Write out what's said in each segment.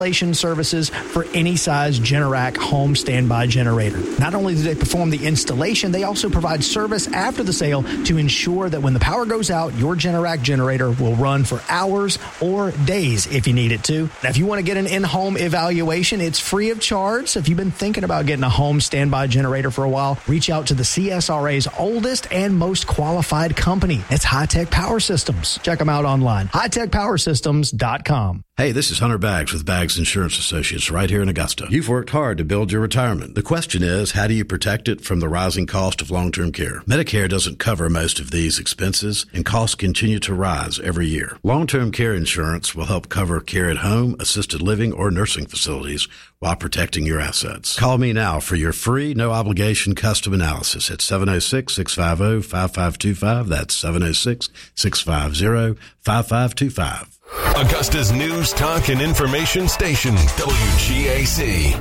installation services for any size Generac home standby generator. Not only do they perform the installation, they also provide service after the sale to ensure that when the power goes out, your Generac generator will run for hours or days if you need it to. Now, if you want to get an in-home evaluation, it's free of charge. So if you've been thinking about getting a home standby generator for a while, reach out to the CSRA's oldest and most qualified company. It's High Tech Power Systems. Check them out online. HighTechPowerSystems.com. Hey, this is Hunter Baggs with Baggs Insurance Associates right here in Augusta. You've worked hard to build your retirement. The question is, how do you protect it from the rising cost of long-term care? Medicare doesn't cover most of these expenses, and costs continue to rise every year. Long-term care insurance will help cover care at home, assisted living, or nursing facilities while protecting your assets. Call me now for your free, no-obligation custom analysis at 706-650-5525. That's 706-650-5525. Augusta's news, talk, and information station, WGAC.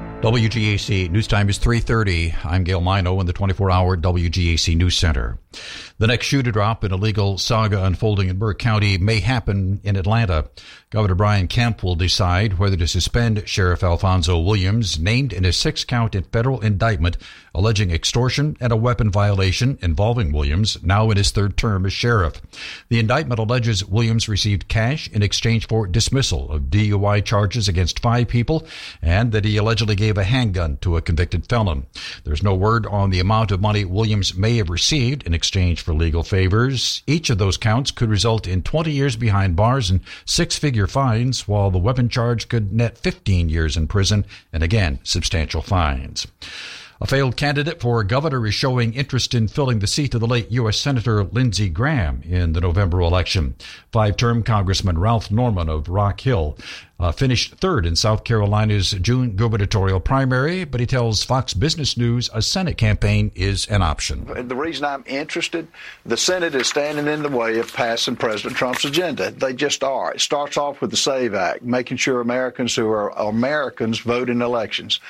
WGAC News Time is 3:30. I'm Gail Mino in the 24-hour WGAC News Center. The next shoe to drop in a legal saga unfolding in Burke County may happen in Atlanta. Governor Brian Kemp will decide whether to suspend Sheriff Alfonso Williams, named in a 6-count federal indictment alleging extortion and a weapon violation involving Williams, now in his 3rd term as sheriff. The indictment alleges Williams received cash in exchange for dismissal of DUI charges against 5 people and that he allegedly gave a handgun to a convicted felon. There's no word on the amount of money Williams may have received in exchange for legal favors. Each of those counts could result in 20 years behind bars and 6-figure fines, while the weapon charge could net 15 years in prison and, again, substantial fines. A failed candidate for governor is showing interest in filling the seat of the late U.S. Senator Lindsey Graham in the November election. 5-term Congressman Ralph Norman of Rock Hill finished 3rd in South Carolina's June gubernatorial primary, but he tells Fox Business News a Senate campaign is an option. The reason I'm interested, the Senate is standing in the way of passing President Trump's agenda. They just are. It starts off with the SAVE Act, making sure Americans who are Americans vote in elections.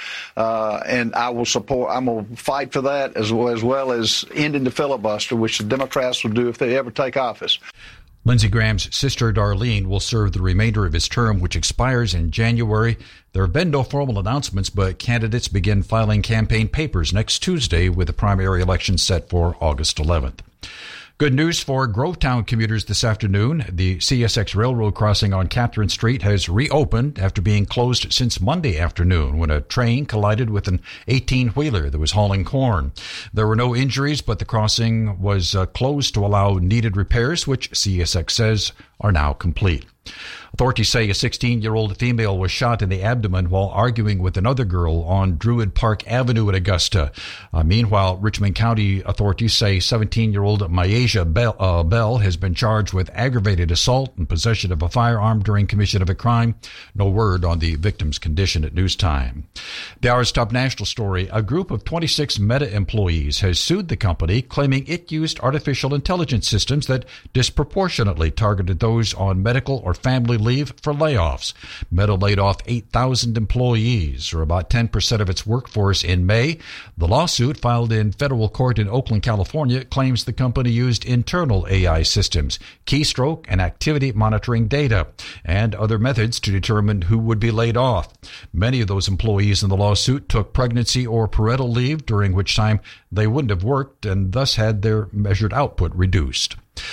And I will support, I'm going to fight for that as well as ending the filibuster, which the Democrats will do if they ever take office. Lindsey Graham's sister, Darlene, will serve the remainder of his term, which expires in January. There have been no formal announcements, but candidates begin filing campaign papers next Tuesday, with the primary election set for August 11th. Good news for Grovetown commuters this afternoon. The CSX Railroad crossing on Catherine Street has reopened after being closed since Monday afternoon when a train collided with an 18-wheeler that was hauling corn. There were no injuries, but the crossing was closed to allow needed repairs, which CSX says are now complete. Authorities say a 16-year-old female was shot in the abdomen while arguing with another girl on Druid Park Avenue in Augusta. Meanwhile, Richmond County authorities say 17-year-old Myasia Bell has been charged with aggravated assault and possession of a firearm during commission of a crime. No word on the victim's condition at news time. The hour's top national story. A group of 26 Meta employees has sued the company, claiming it used artificial intelligence systems that disproportionately targeted those on medical or family leave for layoffs. Meta laid off 8,000 employees, or about 10% of its workforce, in May. The lawsuit, filed in federal court in Oakland, California, claims the company used internal AI systems, keystroke and activity monitoring data, and other methods to determine who would be laid off. Many of those employees in the lawsuit took pregnancy or parental leave, during which time they wouldn't have worked and thus had their measured output reduced.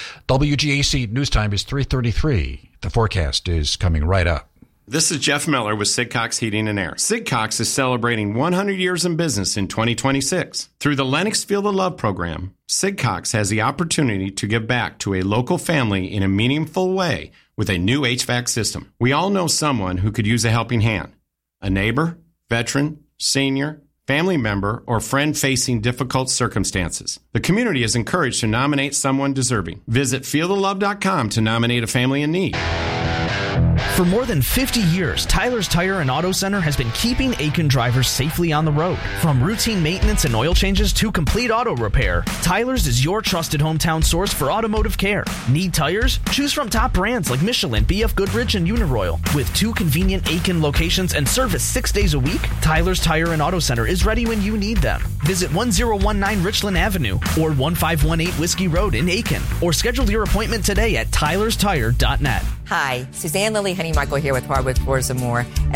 WGAC News Time is 3:33. The forecast is coming right up. This is Jeff Miller with Sigcox Heating and Air. Sigcox is celebrating 100 years in business in 2026. Through the Lennox Feel the Love program, Sigcox has the opportunity to give back to a local family in a meaningful way with a new HVAC system. We all know someone who could use a helping hand. A neighbor, veteran, senior, family member, or friend facing difficult circumstances. The community is encouraged to nominate someone deserving. Visit feelthelove.com to nominate a family in need. For more than 50 years, Tyler's Tire and Auto Center has been keeping Aiken drivers safely on the road. From routine maintenance and oil changes to complete auto repair, Tyler's is your trusted hometown source for automotive care. Need tires? Choose from top brands like Michelin, BF Goodrich, and Uniroyal. With 2 convenient Aiken locations and service 6 days a week, Tyler's Tire and Auto Center is ready when you need them. Visit 1019 Richland Avenue or 1518 Whiskey Road in Aiken, or schedule your appointment today at tylerstire.net. Hi, Suzanne Lily Honeymichael here with Hardwood Floors & More.